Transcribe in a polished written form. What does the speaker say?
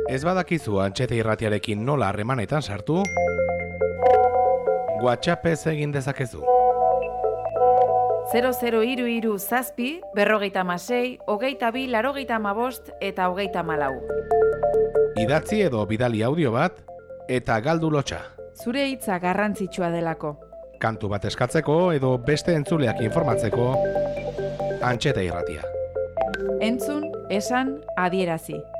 Ez badakizu Antxeta Irratiarekin nola harremanetan sartu, WhatsAppez egin dezakezu. 0033 zazpi, 56, 22, 85 eta 34. Idatzi edo bidali audio bat eta galdu lotxa. Zure hitza garrantzitsua delako. Kantu bat eskatzeko edo beste entzuleak informatzeko Antxeta Irratia. Entzun, esan, adierazi.